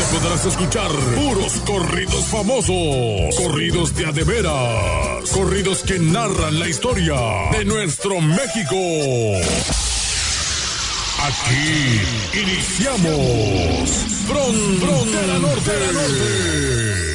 podrás escuchar puros corridos famosos, corridos de a de veras, corridos que narran la historia de nuestro México. Aquí iniciamos Frontera Norte.